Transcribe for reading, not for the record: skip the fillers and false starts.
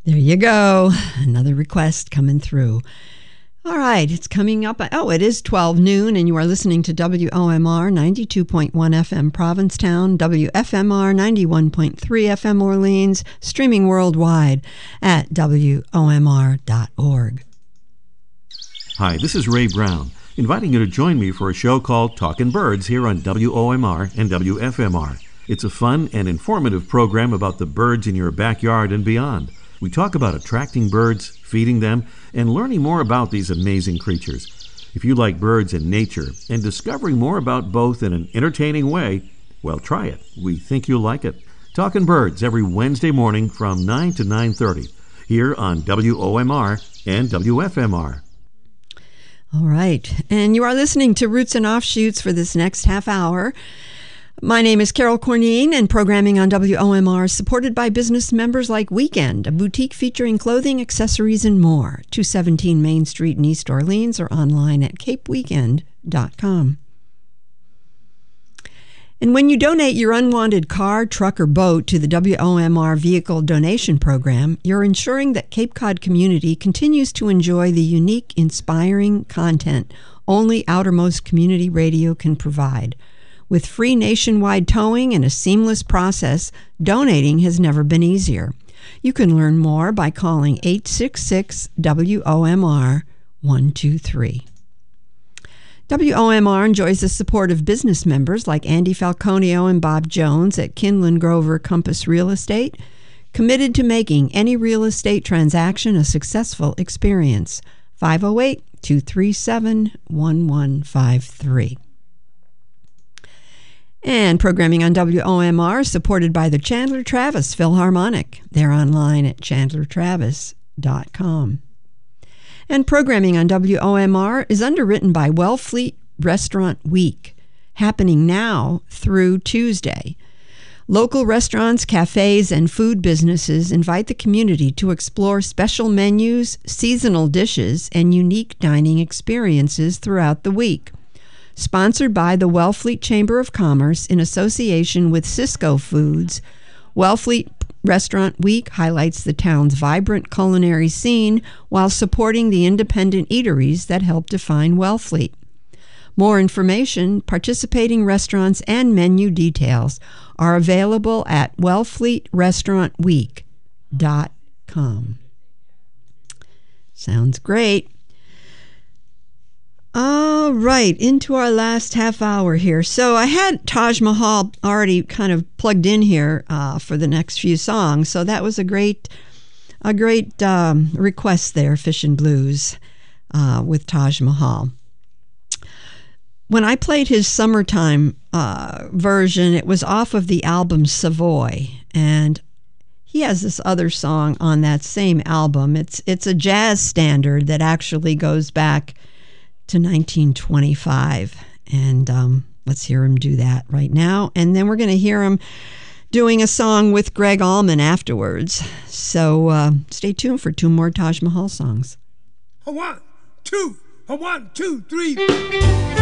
There you go. Another request coming through. All right, it's coming up. Oh, it is 12 noon, and you are listening to WOMR 92.1 FM Provincetown, WFMR 91.3 FM Orleans, streaming worldwide at WOMR.org. Hi, this is Ray Brown, inviting you to join me for a show called Talkin' Birds here on WOMR and WFMR. It's a fun and informative program about the birds in your backyard and beyond. We talk about attracting birds, feeding them, and learning more about these amazing creatures. If you like birds and nature and discovering more about both in an entertaining way, well, try it. We think you'll like it. Talkin' Birds every Wednesday morning from 9 to 9:30 here on WOMR and WFMR. All right, and you are listening to Roots and Offshoots for this next half hour. My name is Carol Corneen, and programming on WOMR is supported by business members like Weekend, a boutique featuring clothing, accessories, and more. 217 Main Street in East Orleans, or online at capeweekend.com. And when you donate your unwanted car, truck, or boat to the WOMR Vehicle Donation Program, you're ensuring that Cape Cod community continues to enjoy the unique, inspiring content only Outermost Community Radio can provide. With free nationwide towing and a seamless process, donating has never been easier. You can learn more by calling 866-WOMR-123. WOMR enjoys the support of business members like Andy Falconio and Bob Jones at Kinlan Grover Compass Real Estate, committed to making any real estate transaction a successful experience. 508-237-1153. And programming on WOMR is supported by the Chandler Travis Philharmonic. They're online at chandlertravis.com. And programming on WOMR is underwritten by Wellfleet Restaurant Week, happening now through Tuesday. Local restaurants, cafes, and food businesses invite the community to explore special menus, seasonal dishes, and unique dining experiences throughout the week. Sponsored by the Wellfleet Chamber of Commerce in association with Cisco Foods, Wellfleet Restaurant Week highlights the town's vibrant culinary scene while supporting the independent eateries that help define Wellfleet. More information, participating restaurants, and menu details are available at wellfleetrestaurantweek.com. Sounds great. All right, into our last half hour here. So I had Taj Mahal already kind of plugged in here for the next few songs. So that was a great request there, Fish and Blues with Taj Mahal. When I played his Summertime version, it was off of the album Savoy, and he has this other song on that same album. It's a jazz standard that actually goes back to 1925, and let's hear him do that right now, and then we're going to hear him doing a song with Greg Allman afterwards. So stay tuned for two more Taj Mahal songs. A one, two, 3.